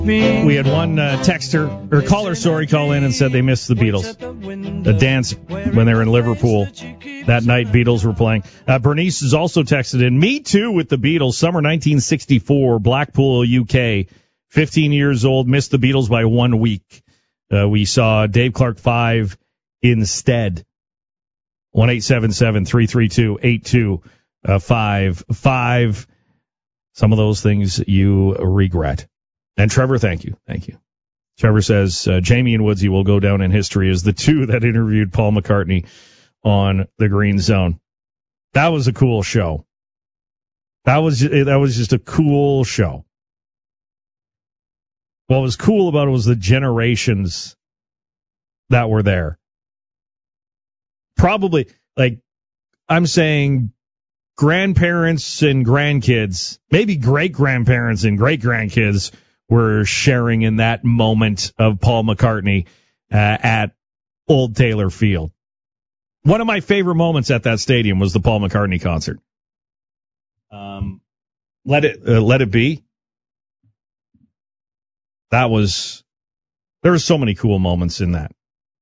We had one texter or caller, call in and said they missed the Beatles. The dance when they were in Liverpool that night. Beatles were playing. Bernice has also texted in. Me too with the Beatles. Summer 1964, Blackpool, UK. 15 years old. Missed the Beatles by 1 week. We saw Dave Clark 5 instead. 1-877-332-8255. Some of those things you regret. And Trevor, thank you. Thank you. Trevor says Jamie and Woodsy will go down in history as the two that interviewed Paul McCartney on the Green Zone. That was a cool show. That was just a cool show. What was cool about it was the generations that were there. Probably, I'm saying grandparents and grandkids, maybe great-grandparents and great-grandkids were sharing in that moment of Paul McCartney at Old Taylor Field. One of my favorite moments at that stadium was the Paul McCartney concert. Let It Be. There were so many cool moments in that.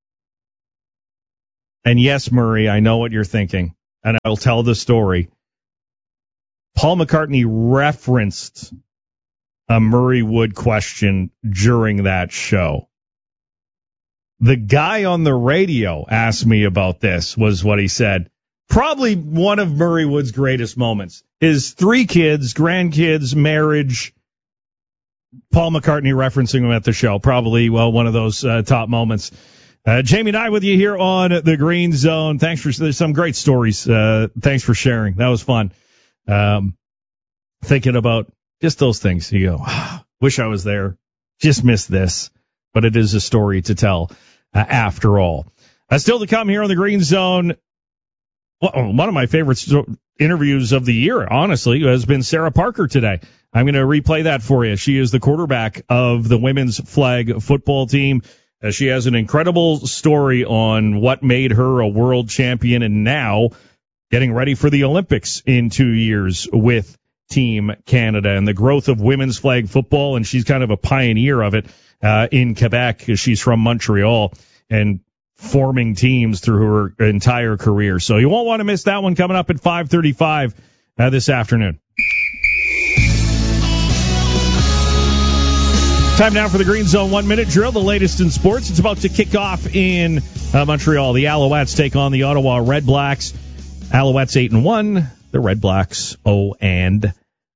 And yes, Murray, I know what you're thinking, and I'll tell the story. Paul McCartney referenced a Murray Wood question during that show. The guy on the radio asked me about this, was what he said. Probably one of Murray Wood's greatest moments. His 3 kids, grandkids, marriage, Paul McCartney referencing him at the show. Probably, one of those top moments. Jamie and I with you here on the Green Zone. There's some great stories. Thanks for sharing. That was fun. Thinking about just those things. You go, wish I was there. Just missed this. But it is a story to tell after all. Still to come here on the Green Zone. One of my favorite interviews of the year, honestly, has been Sarah Parker today. I'm going to replay that for you. She is the quarterback of the women's flag football team. She has an incredible story on what made her a world champion and now getting ready for the Olympics in 2 years with Team Canada and the growth of women's flag football. And she's kind of a pioneer of it in Quebec. She's from Montreal and forming teams through her entire career. So you won't want to miss that one coming up at 5:35 this afternoon. Time now for the Green Zone 1-minute drill, the latest in sports. It's about to kick off in Montreal. The Alouettes take on the Ottawa Red Blacks. Alouettes 8-1. The Red Blacks 0-9.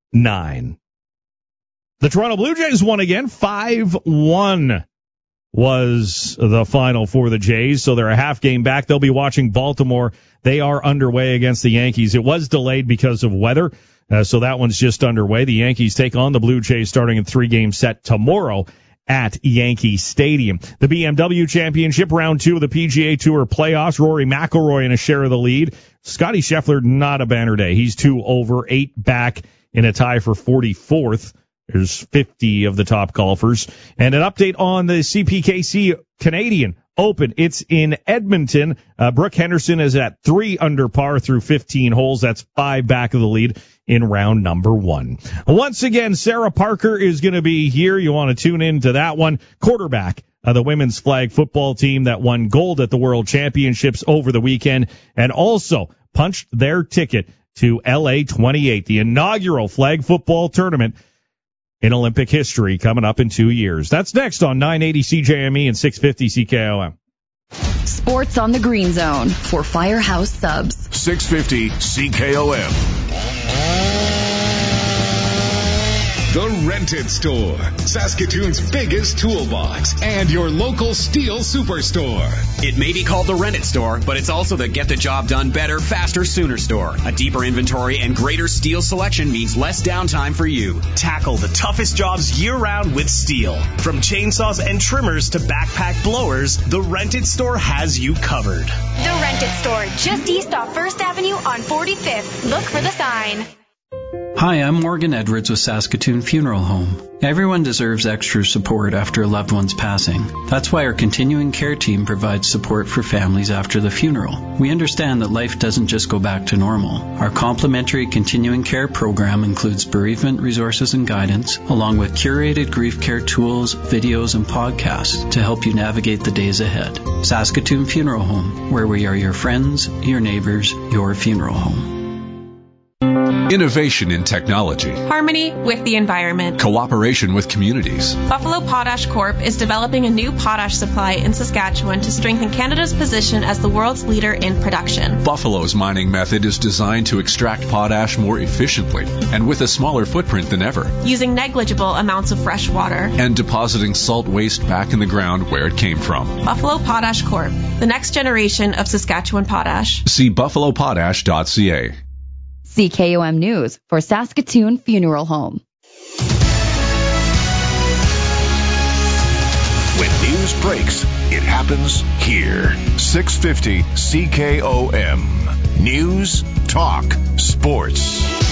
The Toronto Blue Jays won again. 5-1 was the final for the Jays, so they're a half game back. They'll be watching Baltimore. They are underway against the Yankees. It was delayed because of weather. So that one's just underway. The Yankees take on the Blue Jays starting a 3-game set tomorrow at Yankee Stadium. The BMW Championship, round 2 of the PGA Tour playoffs. Rory McIlroy in a share of the lead. Scotty Scheffler, not a banner day. He's 2 over, 8 back in a tie for 44th. There's 50 of the top golfers. And an update on the CPKC Canadian Open. It's in Edmonton. Brooke Henderson is at 3 under par through 15 holes. That's 5 back of the lead in round number 1. Once again, Sarah Parker is going to be here. You want to tune in to that one. Quarterback of the women's flag football team that won gold at the World Championships over the weekend and also punched their ticket to LA 28, the inaugural flag football tournament in Olympic history, coming up in 2 years. That's next on 980 CJME and 650 CKOM. Sports on the Green Zone for Firehouse Subs. 650 CKOM. The Rented Store, Saskatoon's biggest toolbox, and your local steel superstore. It may be called the Rented Store, but it's also the get the job done better, faster, sooner store. A deeper inventory and greater steel selection means less downtime for you. Tackle the toughest jobs year-round with steel. From chainsaws and trimmers to backpack blowers, the Rented Store has you covered. The Rented Store, just east off 1st Avenue on 45th. Look for the sign. Hi, I'm Morgan Edwards with Saskatoon Funeral Home. Everyone deserves extra support after a loved one's passing. That's why our continuing care team provides support for families after the funeral. We understand that life doesn't just go back to normal. Our complimentary continuing care program includes bereavement resources and guidance, along with curated grief care tools, videos, and podcasts to help you navigate the days ahead. Saskatoon Funeral Home, where we are your friends, your neighbors, your funeral home. Innovation in technology. Harmony with the environment. Cooperation with communities. Buffalo Potash Corp. is developing a new potash supply in Saskatchewan to strengthen Canada's position as the world's leader in production. Buffalo's mining method is designed to extract potash more efficiently and with a smaller footprint than ever, using negligible amounts of fresh water and depositing salt waste back in the ground where it came from. Buffalo Potash Corp., the next generation of Saskatchewan potash. See buffalopotash.ca. CKOM News for Saskatoon Funeral Home. When news breaks, it happens here. 650 CKOM. News, talk, sports.